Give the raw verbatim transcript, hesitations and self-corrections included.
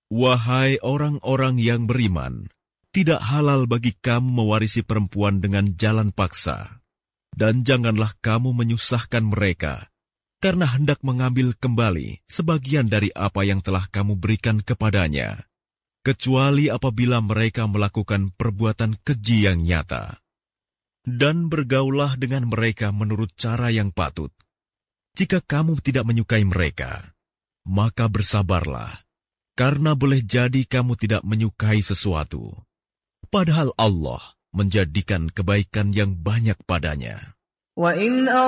Wahai orang-orang yang beriman, tidak halal bagi kamu mewarisi perempuan dengan jalan paksa. Dan janganlah kamu menyusahkan mereka, karena hendak mengambil kembali sebagian dari apa yang telah kamu berikan kepadanya, kecuali apabila mereka melakukan perbuatan keji yang nyata. Dan bergaulah dengan mereka menurut cara yang patut. Jika kamu tidak menyukai mereka, maka bersabarlah, karena boleh jadi kamu tidak menyukai sesuatu, padahal Allah menjadikan kebaikan yang banyak padanya. وَإِنْ